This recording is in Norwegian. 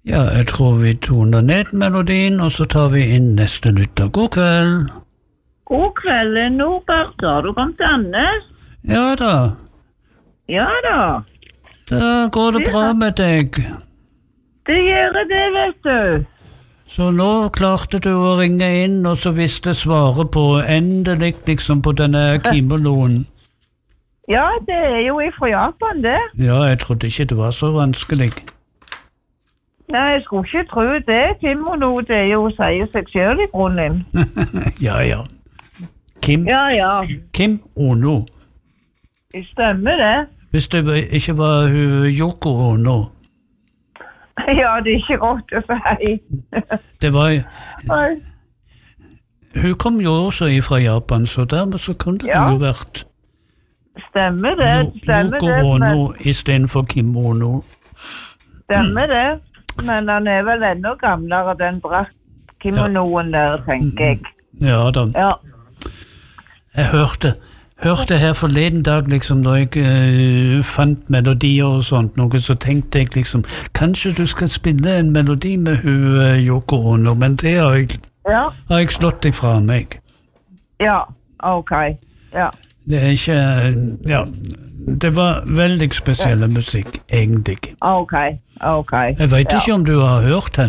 Ja, jeg tror vi toner ned melodien, og så tar vi inn neste lytter. God kveld. God kveld, Norbert. Har du kommet til Annes? Ja da, Ja da, da går det bra med deg. det gjør det, vet du. Så nå klarte du å ringe inn, og så visste svaret på endelig liksom på denne kimonoen. Ja, det er jo fra Japan, det. Ja, jeg trodde ikke det var så vanskelig. Nei, jeg skulle ikke tro det. Kimono, det er jo sier seg selv i grunnen. Ja. Kim Ono. Det stemmer det. Hvis det ikke var Yoko Ono. Ja, det er ikke godt å si. Det var... Oi. Hun kom jo også fra Japan, så dermed så kunne det jo vært Stemmer det, stemmer Yoko det. Ono i stedet for Kim Ono. Stemmer det. Men han er vel enda gamlere, den brakk kimonoen der, tenker jeg. Ja da. Ja. Jeg hørte her forleden dag, liksom, da jeg fant melodier og sånt, noe, så tenkte jeg liksom, kanskje du skal spille en melodi med Yoko Ono, men det har jeg slått ifra meg. Ja, ok. Ja. Det er ikke, det var veldig spesielle musikk, egentlig. Ok. Jeg vet ikke om du har hørt henne.